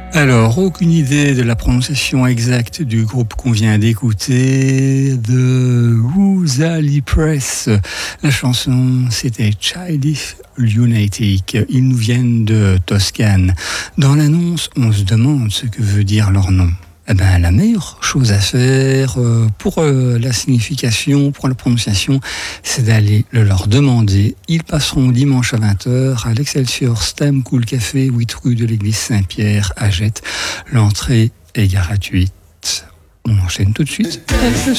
Alors, aucune idée de la prononciation exacte du groupe qu'on vient d'écouter, de Woozali Press. La chanson, c'était Childish Lunatic. Ils nous viennent de Toscane. Dans l'annonce, on se demande ce que veut dire leur nom. Eh ben, la meilleure chose à faire pour la signification, pour la prononciation, c'est d'aller le leur demander. Ils passeront dimanche à 20h à l'Excelsior Stem Cool Café, 8 rue de l'église Saint-Pierre à Jette. L'entrée est gratuite. On enchaîne tout de suite avec le